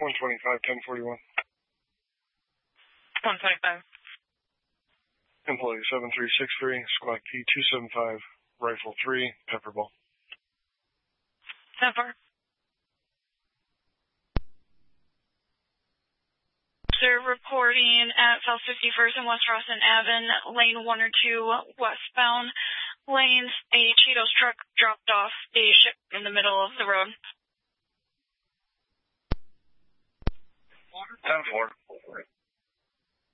125, 1041. 125. Employee 7363, squad P275, rifle 3, pepper ball. 10-4. Sir, reporting at South 51st and West Rawson Avenue, lane 1 or 2 westbound lanes. A Cheetos truck dropped off a ship in the middle of the road. 10-4.